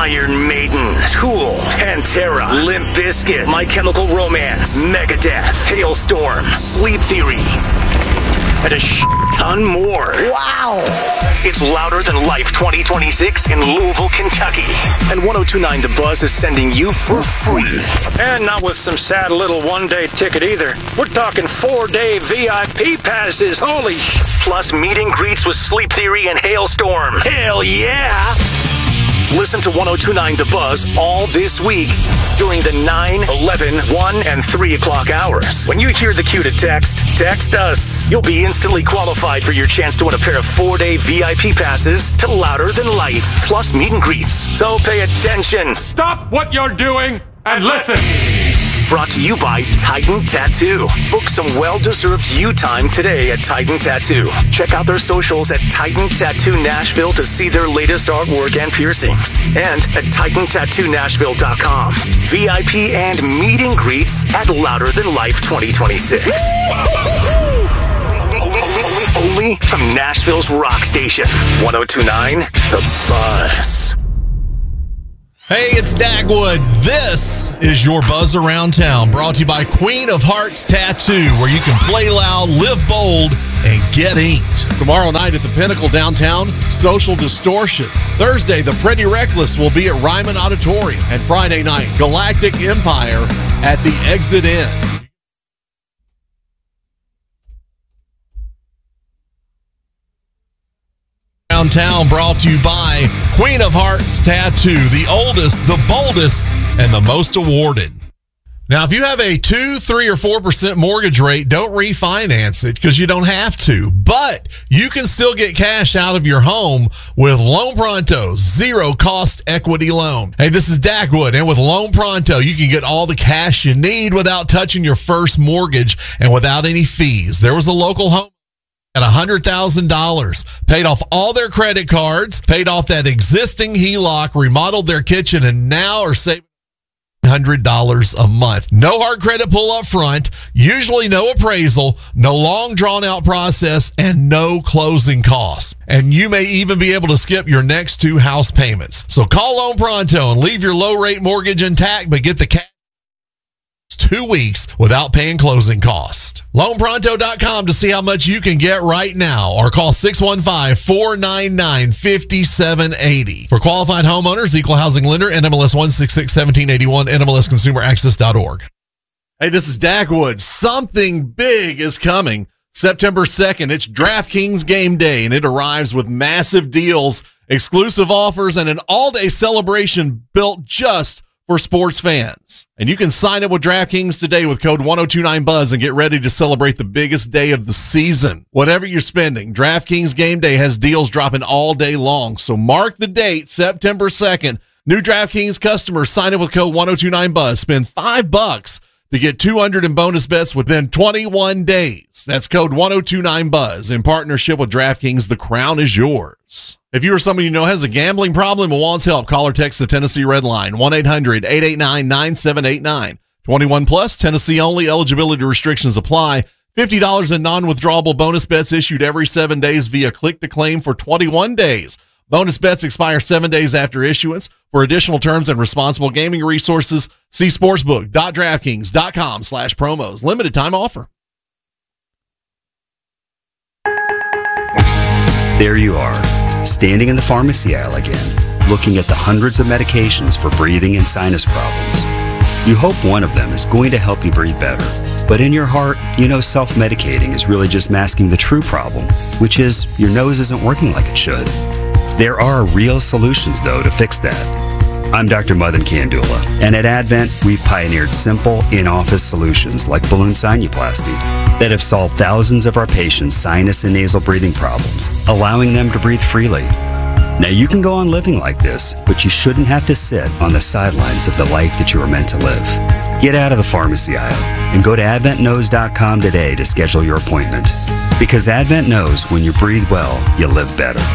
Iron Maiden, Tool, Pantera, Limp Bizkit, My Chemical Romance, Megadeth, Hailstorm, Sleep Theory, and a ton more. Wow! It's Louder Than Life 2026 in Louisville, Kentucky. And 1029 The Buzz is sending you for free. And not with some sad little one-day ticket either. We're talking 4-day VIP passes. Holy Plus meet and greets with Sleep Theory and Hailstorm. Hell yeah! Listen to 1029 The Buzz all this week during the 9, 11, 1, and 3 o'clock hours. When you hear the cue to text us. You'll be instantly qualified for your chance to win a pair of 4-day VIP passes to Louder Than Life, plus meet and greets. So pay attention. Stop what you're doing and listen. Brought to you by Titan Tattoo. Book some well-deserved you time today at Titan Tattoo. Check out their socials at Titan Tattoo Nashville to see their latest artwork and piercings. And at TitanTattooNashville.com. VIP and meet and greets at Louder Than Life 2026. Only from Nashville's rock station. 1029 The Buzz. Hey, it's Dagwood. This is your Buzz Around Town, brought to you by Queen of Hearts Tattoo, where you can play loud, live bold, and get inked. Tomorrow night at the Pinnacle downtown, Social Distortion. Thursday, The Pretty Reckless will be at Ryman Auditorium. And Friday night, Galactic Empire at the Exit Inn. Town brought to you by Queen of Hearts Tattoo, the oldest, the boldest, and the most awarded. Now, if you have a 2%, 3%, or 4% mortgage rate, don't refinance it because you don't have to. But you can still get cash out of your home with Loan Pronto's zero-cost equity loan. Hey, this is Dagwood, and with Loan Pronto, you can get all the cash you need without touching your first mortgage and without any fees. There was a local home at $100,000, paid off all their credit cards, paid off that existing HELOC, remodeled their kitchen, and now are saving $100 a month. No hard credit pull up front, usually no appraisal, no long drawn out process, and no closing costs. And you may even be able to skip your next 2 house payments. So call Loan Pronto and leave your low rate mortgage intact, but get the cash 2 weeks without paying closing costs. LoanPronto.com to see how much you can get right now, or call 615-499-5780. For qualified homeowners, equal housing lender, NMLS 1661781, NMLSConsumerAccess.org. Hey, this is Dagwood. Something big is coming September 2nd. It's DraftKings Game Day, and it arrives with massive deals, exclusive offers, and an all-day celebration built just for sports fans. And you can sign up with DraftKings today with code 1029BUZZ and get ready to celebrate the biggest day of the season. Whatever you're spending, DraftKings Game Day has deals dropping all day long. So mark the date, September 2nd. New DraftKings customers sign up with code 1029BUZZ. Spend $5 to get $200 in bonus bets within 21 days. That's code 1029BUZZ. In partnership with DraftKings, the crown is yours. If you or someone you know has a gambling problem and wants help, call or text the Tennessee Red Line, 1-800-889-9789. 21 plus, Tennessee only. Eligibility restrictions apply. $50 in non-withdrawable bonus bets issued every 7 days via click to claim for 21 days. Bonus bets expire 7 days after issuance. For additional terms and responsible gaming resources, see sportsbook.draftkings.com/promos. Limited time offer. There you are, standing in the pharmacy aisle again, looking at the hundreds of medications for breathing and sinus problems. You hope one of them is going to help you breathe better. But in your heart, you know self-medicating is really just masking the true problem, which is your nose isn't working like it should. There are real solutions, though, to fix that. I'm Dr. Madan Kandula, and at Advent, we've pioneered simple, in-office solutions like balloon sinuplasty that have solved thousands of our patients' sinus and nasal breathing problems, allowing them to breathe freely. Now, you can go on living like this, but you shouldn't have to sit on the sidelines of the life that you were meant to live. Get out of the pharmacy aisle and go to AdventKnows.com today to schedule your appointment. Because Advent knows when you breathe well, you live better.